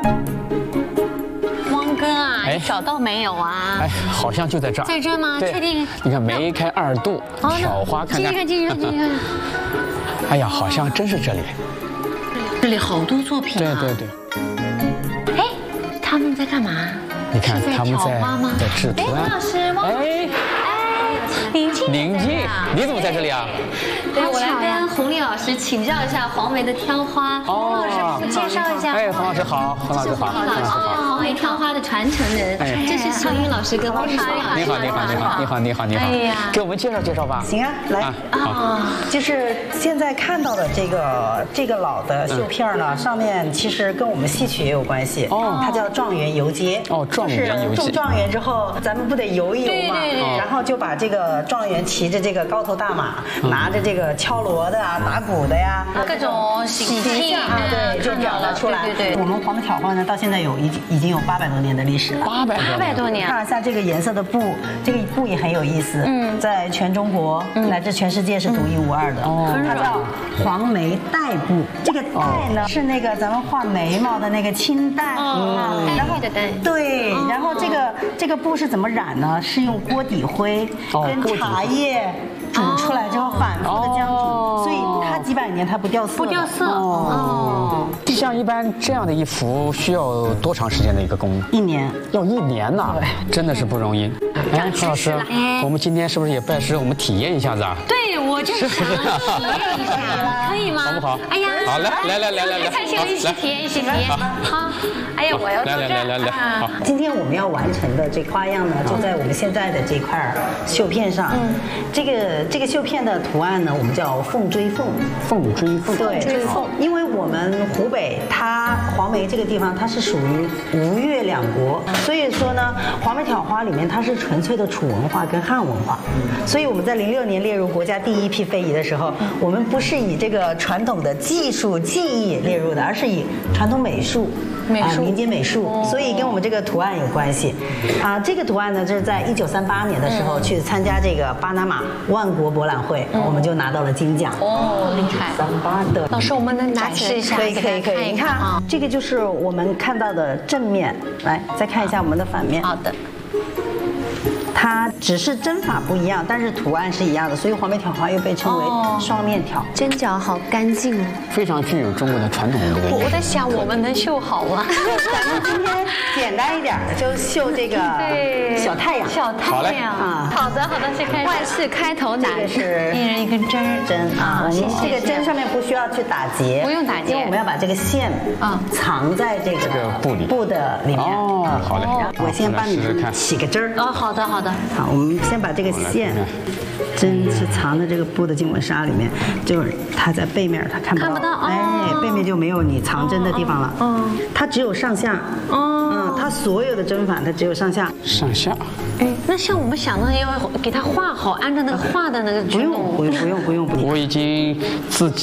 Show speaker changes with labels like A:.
A: 汪哥啊，你找到没有啊？
B: 哎，好像就在这儿。
A: 在这吗？确定？
B: 你看梅开2度，挑花看看。
A: 进去看。
B: 哎呀，好像真是这里。
A: 这里好多作品啊。
B: 对。
A: 哎，他们在干嘛？
B: 你看他们在制图
A: 案。老师，宁静，
B: 你怎么在这里啊？
A: 对，我来跟洪丽老师请教一下黄梅的挑花。洪老师，介绍一下。
B: 哎，洪老师好，洪老师好。
A: 黄梅挑花的传承人，这是小英老师跟汪老师。
B: 你好。哎呀，给我们介绍吧。
C: 行啊，来就是现在看到的这个老的绣片呢，上面其实跟我们戏曲也有关系。它叫状元游街。
B: 状元游街。
C: 中状元之后，咱们不得游一游嘛？然后就把这个状元骑着这个高头大马，拿着这个敲锣的啊、打鼓的呀，
A: 各种喜庆
C: 啊，对，就表达出来。对，我们黄梅挑花呢，到现在已经有800多年的历史了。
A: 800多年。
C: 看像这个颜色的布，这个布也很有意思。在全中国乃至全世界是独一无二的。它叫黄梅带布。这个带呢是那个咱们画眉毛的那个青带。
A: 然后
C: 对，然后这个布是怎么染呢？是用锅底灰跟茶叶煮出来之后反复的浆煮，所以它几百年它不掉色。
A: 不掉色。
B: 像一般这样的一幅需要多长时间的一个工艺
C: ？1年。
B: 要1年呢？
C: 对，
B: 真的是不容易。哎，何老师，我们今天是不是也拜师，我们体验一下子啊？
A: 对，我就想体验一下，可以吗？
B: 好不好？
A: 哎呀，
B: 好，来，
A: 开心，一起体验。好，哎呀，我要坐这儿。
B: 来，好。
C: 今天我们要完成的这花样呢，就在我们现在的这块绣片上。这个绣片的图案呢，我们叫凤追凤。对，因为我们湖北它黄梅这个地方它是属于吴越2国，所以说呢，黄梅挑花里面它是纯粹的楚文化跟汉文化。所以我们在06年列入国家第1批非遗的时候，我们不是以这个传统的技术技艺列入的，而是以传统美术。民间美术，所以跟我们这个图案有关系。这个图案呢，就是在1938年的时候去参加这个巴拿马万国博览会，我们就拿到了金奖。
A: 厉害！38的。老师，我们能拿起来一下？
C: 可以。你看啊，这个就是我们看到的正面，来再看一下我们的反面。
A: 好的。
C: 它只是针法不一样，但是图案是一样的，所以黄梅挑花又被称为双面挑。
A: 针脚好干净哦，
B: 非常具有中国的传统的这个。
A: 我在想，我们能绣好吗？
C: 咱们今天简单一点，就绣这个小太阳。
A: 好嘞啊！好的，先开始。万事开头难，
C: 这个是
A: 一人一根针
C: 啊。我们这个针上面不需要去打结，
A: 不用打结，
C: 因为我们要把这个线藏在这个布的里面。
B: 好嘞。
C: 我先帮你起个针儿。
A: 好的。
C: 好，我们先把这个线，针是藏在这个布的经纬纱里面，就是它在背面，它看不到。哎，背面就没有你藏针的地方了。它只有上下。它所有的针法它只有上下。
A: 哎，那像我们想的要给它画好，按照那个画的那个。
C: 不用。
B: 我已经自己